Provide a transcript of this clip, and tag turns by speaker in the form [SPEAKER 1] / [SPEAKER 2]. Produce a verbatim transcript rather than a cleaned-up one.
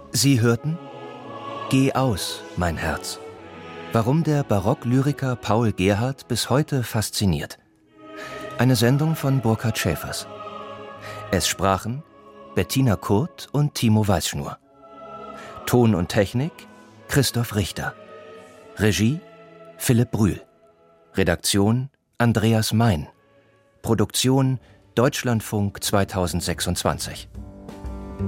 [SPEAKER 1] Sie hörten Geh aus, mein Herz. Warum der Barocklyriker Paul Gerhardt bis heute fasziniert. Eine Sendung von Burkhard Schäfers. Es sprachen Bettina Kurt und Timo Weißschnur. Ton und Technik Christoph Richter. Regie Philipp Brühl. Redaktion Andreas Mein. Produktion Deutschlandfunk zweitausendsechsundzwanzig.